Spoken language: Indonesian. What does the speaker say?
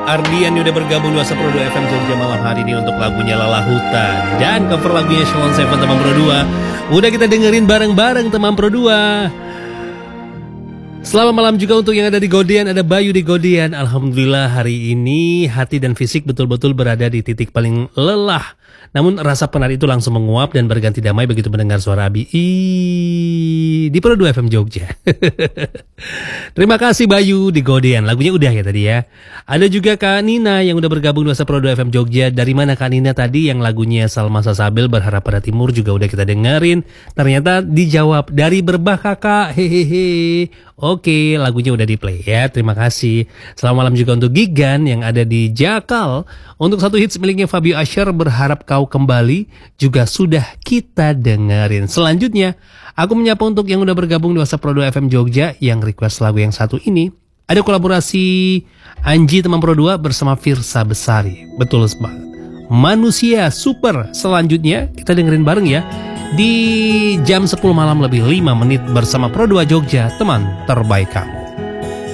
Ardian udah bergabung di WhatsApp Pro 2 FM Jogja malam hari ini untuk lagunya Lala Hutan dan cover lagunya Shalon Seven teman Pro 2. Udah kita dengerin bareng-bareng teman Pro 2. Selamat malam juga untuk yang ada di Godean, ada Bayu di Godean. Alhamdulillah hari ini hati dan fisik betul-betul berada di titik paling lelah. Namun rasa penat itu langsung menguap dan berganti damai begitu mendengar suara Abi di Pro 2 FM Jogja. Terima kasih Bayu di Godean. Lagunya udah ya tadi ya. Ada juga Kak Nina yang udah bergabung di WhatsApp Pro 2 FM Jogja. Dari mana Kak Nina tadi yang lagunya Salma Sasabil Berharap Pada Timur juga udah kita dengerin. Ternyata dijawab dari Berbah Kakak. Hehehe. Oke, lagunya udah di play ya. Terima kasih. Selamat malam juga untuk Gigan yang ada di Jakal. Untuk satu hits miliknya Fabio Asher Berharap Kau Kembali juga sudah kita dengerin. Selanjutnya, aku menyapa untuk yang udah bergabung di WhatsApp Pro 2 FM Jogja yang request lagu yang satu ini. Ada kolaborasi Anji teman Pro 2 bersama Firsa Besari. Betul banget. Manusia Super. Selanjutnya kita dengerin bareng ya. Di jam 10 malam lebih 5 menit bersama Pro 2 Jogja, teman terbaik kamu.